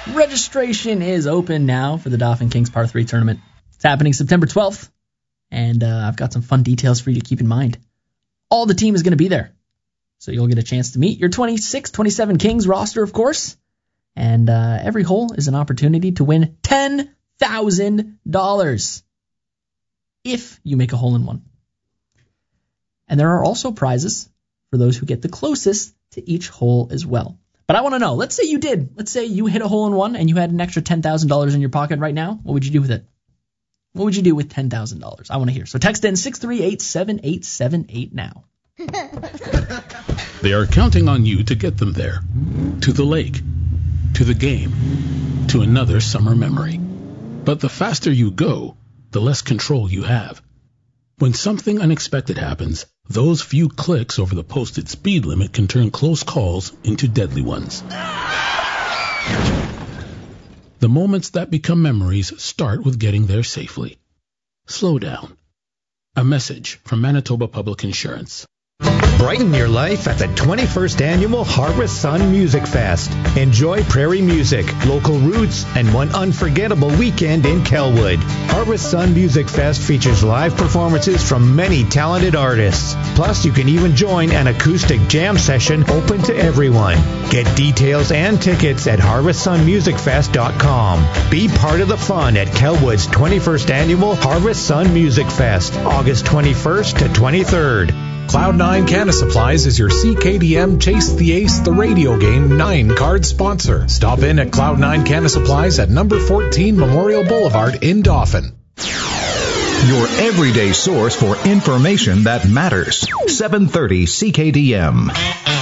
Registration is open now for the Dauphin Kings Par 3 tournament. It's happening September 12th, and I've got some fun details for you to keep in mind. All the team is going to be there, so you'll get a chance to meet your 26, 27 Kings roster, of course, and every hole is an opportunity to win $10,000 if you make a hole-in-one. And there are also prizes for those who get the closest to each hole as well. But I want to know, let's say you did. Let's say you hit a hole-in-one and you had an extra $10,000 in your pocket right now. What would you do with it? What would you do with $10,000? I want to hear. So text in 638-7878 now. They are counting on you to get them there. To the lake. To the game. To another summer memory. But the faster you go, the less control you have. When something unexpected happens, those few clicks over the posted speed limit can turn close calls into deadly ones. The moments that become memories start with getting there safely. Slow down. A message from Manitoba Public Insurance. Brighten your life at the 21st Annual Harvest Sun Music Fest. Enjoy prairie music, local roots, and one unforgettable weekend in Kelwood. Harvest Sun Music Fest features live performances from many talented artists. Plus, you can even join an acoustic jam session open to everyone. Get details and tickets at harvestsunmusicfest.com. Be part of the fun at Kelwood's 21st Annual Harvest Sun Music Fest, August 21st to 23rd. Cloud9 Canna Supplies is your CKDM Chase the Ace the radio game 9-card sponsor. Stop in at Cloud9 Canna Supplies at number 14 Memorial Boulevard in Dauphin. Your everyday source for information that matters. 730 CKDM.